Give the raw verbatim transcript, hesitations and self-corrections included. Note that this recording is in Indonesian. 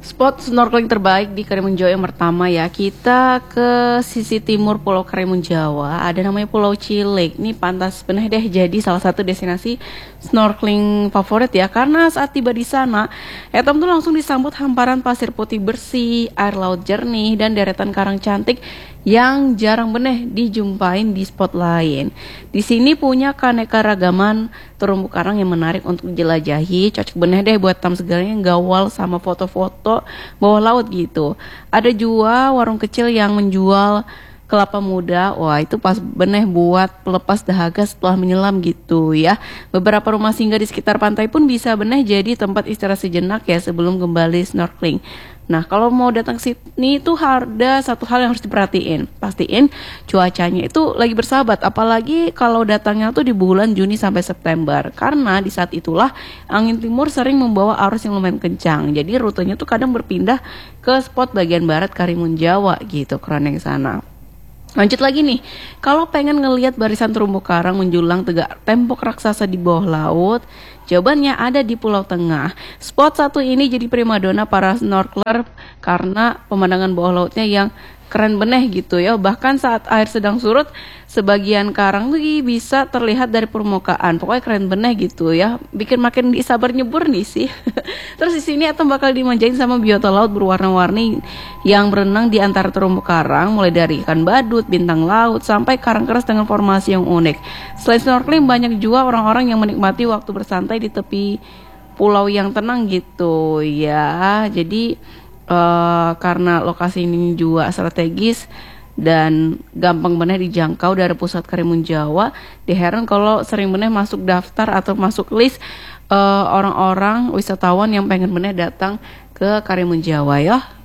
Spot snorkeling terbaik di Karimun Jawa yang pertama ya, kita ke sisi timur Pulau Karimun Jawa, ada namanya Pulau Cilik. Ini pantas bener deh jadi salah satu destinasi snorkeling favorit ya, karena saat tiba di sana, Etom tuh langsung disambut hamparan pasir putih bersih, air laut jernih, dan deretan karang cantik yang jarang bener dijumpain di spot lain. Di sini punya keanekaragaman terumbu karang yang menarik untuk dijelajahi, cocok bener deh buat tam segarnya yang gawal sama foto-foto bawah laut gitu. Ada juga warung kecil yang menjual kelapa muda. Wah, itu pas bener buat pelepas dahaga setelah menyelam gitu ya. Beberapa rumah singgah di sekitar pantai pun bisa bener jadi tempat istirahat sejenak ya sebelum kembali snorkeling. Nah, kalau mau datang ke sini itu ada satu hal yang harus diperhatiin. Pastiin cuacanya itu lagi bersahabat, apalagi kalau datangnya tuh di bulan Juni sampai September. Karena di saat itulah angin timur sering membawa arus yang lumayan kencang. Jadi rutenya tuh kadang berpindah ke spot bagian barat Karimun Jawa gitu, keren yang sana. Lanjut lagi nih, kalau pengen ngelihat barisan terumbu karang menjulang tegak tembok raksasa di bawah laut, jawabannya ada di Pulau Tengah. Spot satu ini jadi primadona para snorkeler karena pemandangan bawah lautnya yang keren beneh gitu ya. Bahkan saat air sedang surut, sebagian karang tuh bisa terlihat dari permukaan. Pokoknya keren beneh gitu ya. Bikin makin sabar nyebur nih sih. Terus di sini Atom bakal dimanjain sama biota laut berwarna-warni yang berenang di antara terumbu karang, mulai dari ikan badut, bintang laut, sampai karang keras dengan formasi yang unik. Selain snorkeling, banyak juga orang-orang yang menikmati waktu bersantai di tepi pulau yang tenang gitu ya. Jadi Uh, karena lokasi ini juga strategis dan gampang bener dijangkau dari pusat Karimun Jawa, diheran kalau sering bener masuk daftar atau masuk list uh, orang-orang wisatawan yang pengen bener datang ke Karimun Jawa ya.